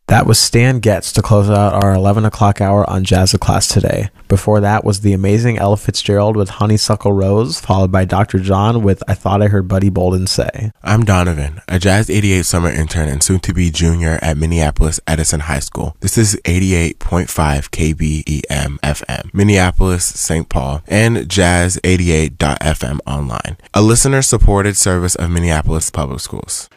That was Stan Getz to close out our 11 o'clock hour on Jazz of Class today. Before that was the amazing Ella Fitzgerald with Honeysuckle Rose, followed by Dr. John with I Thought I Heard Buddy Bolden Say. I'm Donovan, a Jazz 88 summer intern and soon-to-be junior at Minneapolis Edison High School. This is 88.5 KBEM FM, Minneapolis, St. Paul, and Jazz 88.fm online, a listener-supported service of Minneapolis Public Schools.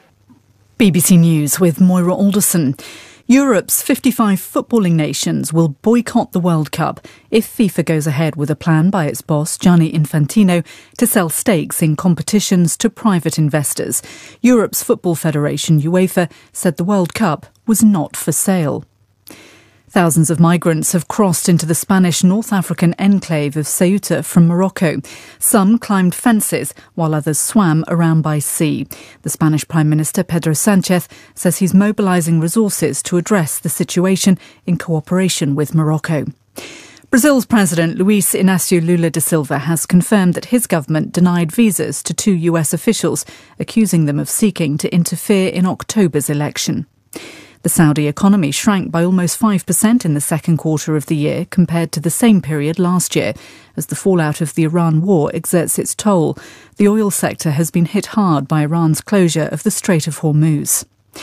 BBC News with Moira Alderson. Europe's 55 footballing nations will boycott the World Cup if FIFA goes ahead with a plan by its boss, Gianni Infantino, to sell stakes in competitions to private investors. Europe's football federation, UEFA, said the World Cup was not for sale. Thousands of migrants have crossed into the Spanish North African enclave of Ceuta from Morocco. Some climbed fences, while others swam around by sea. The Spanish Prime Minister, Pedro Sánchez, says he's mobilising resources to address the situation in cooperation with Morocco. Brazil's President Luiz Inácio Lula da Silva has confirmed that his government denied visas to 2 US officials, accusing them of seeking to interfere in October's election. The Saudi economy shrank by almost 5% in the second quarter of the year compared to the same period last year, as the fallout of the Iran war exerts its toll. The oil sector has been hit hard by Iran's closure of the Strait of Hormuz.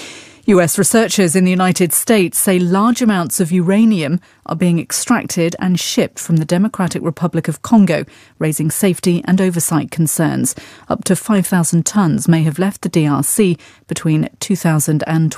US researchers in the United States say large amounts of uranium are being extracted and shipped from the Democratic Republic of Congo, raising safety and oversight concerns. Up to 5,000 tons may have left the DRC between 2000 and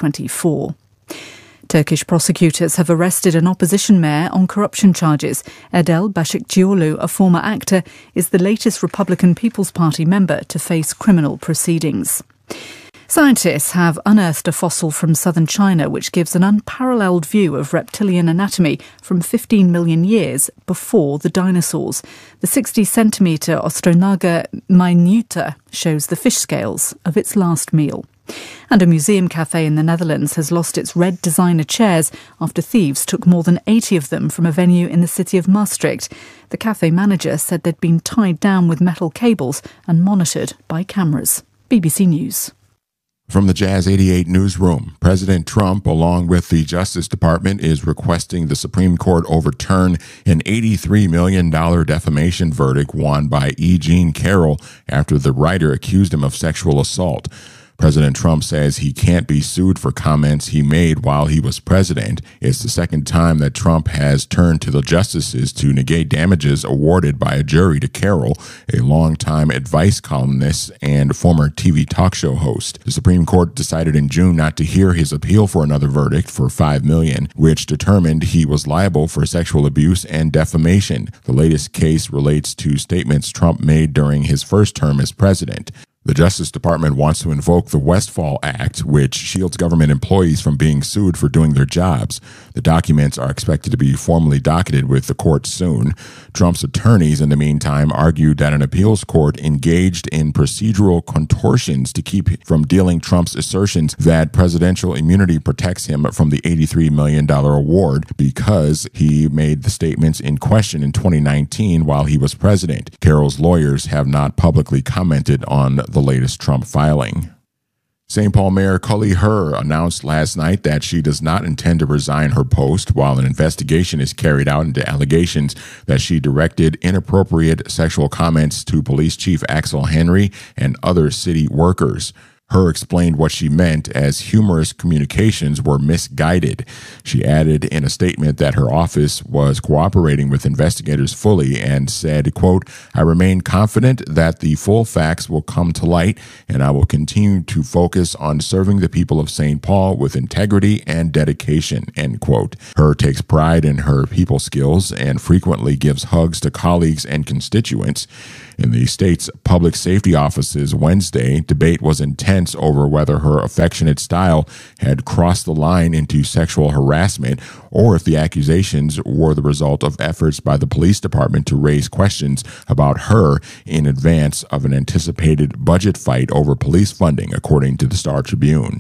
2024. Turkish prosecutors have arrested an opposition mayor on corruption charges. Erdel Başikcioglu, a former actor, is the latest Republican People's Party member to face criminal proceedings. Scientists have unearthed a fossil from southern China which gives an unparalleled view of reptilian anatomy from 15 million years before the dinosaurs. The 60-centimetre Ostronaga minuta shows the fish scales of its last meal. And a museum cafe in the Netherlands has lost its red designer chairs after thieves took more than 80 of them from a venue in the city of Maastricht. The cafe manager said they'd been tied down with metal cables and monitored by cameras. BBC News. From the Jazz 88 newsroom, President Trump, along with the Justice Department, is requesting the Supreme Court overturn an $83 million defamation verdict won by E. Jean Carroll after the writer accused him of sexual assault. President Trump says he can't be sued for comments he made while he was president. It's the second time that Trump has turned to the justices to negate damages awarded by a jury to Carroll, a longtime advice columnist and former TV talk show host. The Supreme Court decided in June not to hear his appeal for another verdict for $5 million, which determined he was liable for sexual abuse and defamation. The latest case relates to statements Trump made during his first term as president. The Justice Department wants to invoke the Westfall Act, which shields government employees from being sued for doing their jobs. The documents are expected to be formally docketed with the court soon. Trump's attorneys, in the meantime, argued that an appeals court engaged in procedural contortions to keep from dealing Trump's assertions that presidential immunity protects him from the $83 million award because he made the statements in question in 2019 while he was president. Carroll's lawyers have not publicly commented on the latest Trump filing. St. Paul Mayor Cully Herr announced last night that she does not intend to resign her post while an investigation is carried out into allegations that she directed inappropriate sexual comments to Police Chief Axel Henry and other city workers. Herr explained what she meant as humorous communications were misguided. She added in a statement that her office was cooperating with investigators fully and said, quote, "I remain confident that the full facts will come to light and I will continue to focus on serving the people of St. Paul with integrity and dedication," end quote. Herr takes pride in her people skills and frequently gives hugs to colleagues and constituents. In the state's public safety offices Wednesday, debate was intense over whether her affectionate style had crossed the line into sexual harassment or if the accusations were the result of efforts by the police department to raise questions about her in advance of an anticipated budget fight over police funding, according to the Star Tribune.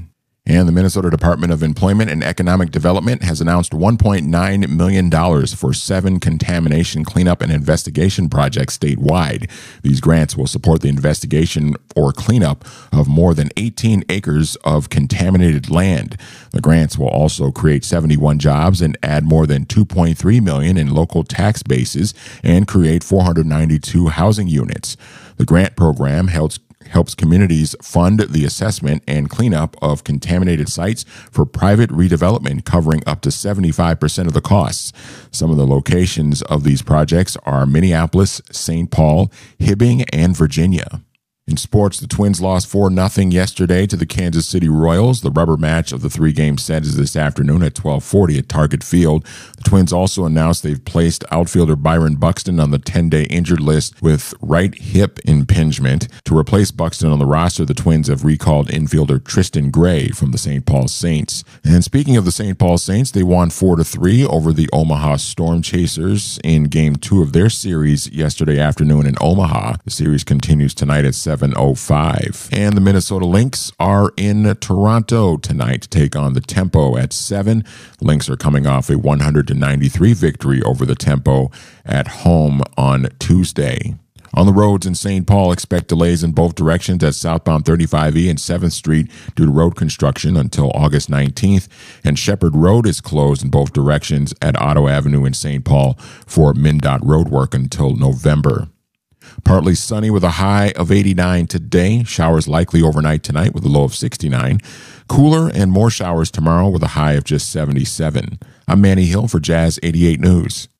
And the Minnesota Department of Employment and Economic Development has announced $1.9 million for 7 contamination cleanup and investigation projects statewide. These grants will support the investigation or cleanup of more than 18 acres of contaminated land. The grants will also create 71 jobs and add more than $2.3 million in local tax bases and create 492 housing units. The grant program helps communities fund the assessment and cleanup of contaminated sites for private redevelopment, covering up to 75% of the costs. Some of the locations of these projects are Minneapolis, St. Paul, Hibbing, and Virginia. In sports, the Twins lost 4-0 yesterday to the Kansas City Royals. The rubber match of the 3-game set is this afternoon at 12:40 at Target Field. The Twins also announced they've placed outfielder Byron Buxton on the 10-day injured list with right hip impingement. To replace Buxton on the roster, the Twins have recalled infielder Tristan Gray from the St. Paul Saints. And speaking of the St. Paul Saints, they won 4-3 over the Omaha Storm Chasers in Game 2 of their series yesterday afternoon in Omaha. The series continues tonight at 7:05. And the Minnesota Lynx are in Toronto tonight to take on the Tempo at 7. Lynx are coming off a 100-93 victory over the Tempo at home on Tuesday. On the roads in St. Paul, expect delays in both directions at southbound 35E and 7th Street due to road construction until August 19th. And Shepherd Road is closed in both directions at Otto Avenue in St. Paul for MnDOT road work until November. Partly sunny with a high of 89 today. Showers likely overnight tonight with a low of 69. Cooler and more showers tomorrow with a high of just 77. I'm Manny Hill for Jazz 88 News.